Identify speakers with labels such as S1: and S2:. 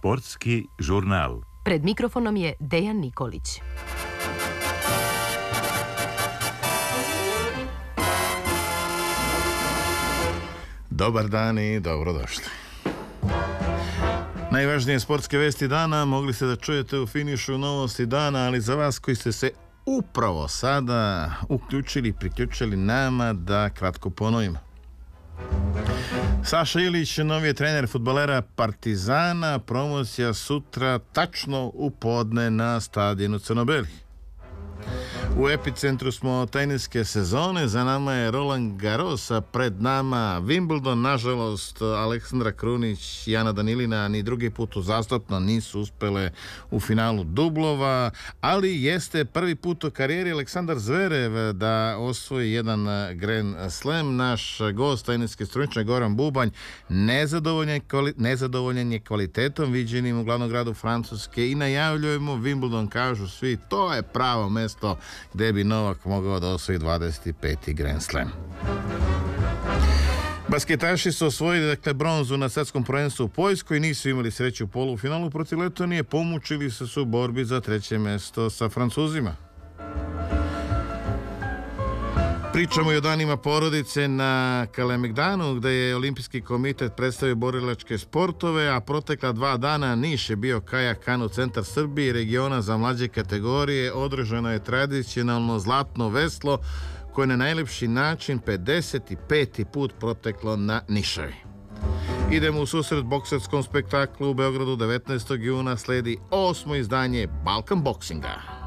S1: Sportski žurnal.
S2: Pred mikrofonom je Dejan Nikolić.
S3: Dobar dan i dobrodošli. Najvažnije sportske vesti dana mogli ste da čujete u finišu novosti dana, ali za vas koji ste se upravo sada priključili nama, da kratko ponovimo. Saša Ilić, novi je trener fudbalera Partizana, promocija sutra tačno u podne na stadionu Crno-Beli. U epicentru smo teniske sezone, za nama je Roland Garros, a pred nama Wimbledon. Nažalost, Aleksandra Krunić i Ana Danilina ni drugi put uzastopno nisu uspele u finalu dublova, ali jeste prvi put u karijeri Aleksandar Zverev da osvoji jedan Grand Slam. Naš gost, teniski stručnjak Goran Bubanj, nezadovoljan je kvalitetom viđenim u glavnom gradu Francuske i najavljujemo Wimbledon, kažu svi, to je pravo mesto gde bi Novak mogao da osvoji 25. Grand Slam. Basketaši su osvojili bronzu na svetskom prvenstvu u Poljskoj, nisu imali sreću u polufinalu protiv Letonije, pomučili se u borbi za treće mesto sa Francuzima. Pričamo i o danima porodice na Kalemegdanu, gde je Olimpijski komitet predstavio borilačke sportove, a protekla 2 dana Niš je bio kajak kanu centar Srbije i regiona za mlađe kategorije. Održano je tradicionalno zlatno veslo koje na najlepši način 55. put proteklo na Nišavi. Idemo u susret bokserskom spektaklu u Beogradu. 19. juna sledi 8. izdanje Balkan boksinga.